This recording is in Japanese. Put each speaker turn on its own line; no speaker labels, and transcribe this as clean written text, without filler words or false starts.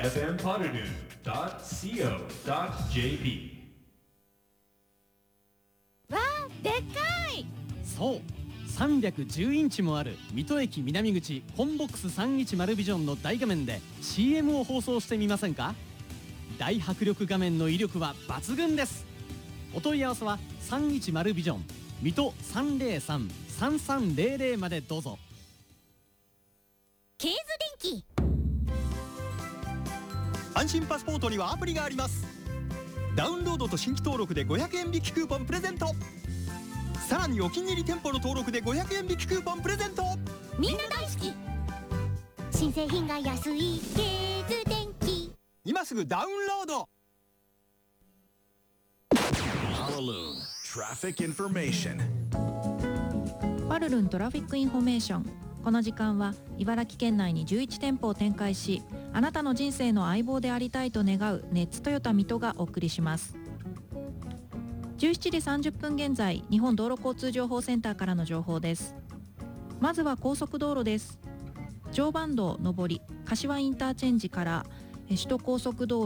fmpoddernoon.co.jp。
わあ、でっかい。
そう、310インチもある水戸駅南口コンボックス310ビジョンの大画面で CM を放送してみませんか？大迫力画面の威力は抜群です。お問い合わせは310ビジョン水戸303-3300までどうぞ。
ケーズ電機。
阪神パスポートにはアプリがあります。ダウンロードと新規登録で500円引きクーポンプレゼント。さらにお気に入り店舗の登録で500円引きクーポンプレゼント。
みんな大好き。新製品が安いケーズ電機。
今すぐダウンロード。
パルルントラフィックインフォメーション。この時間は茨城県内に11店舗を展開し、あなたの人生の相棒でありたいと願うネッツトヨタ水戸がお送りします。17時30分現在、日本道路交通情報センターからの情報です。まずは高速道路です。常磐道上り柏インターチェンジから首都高速道路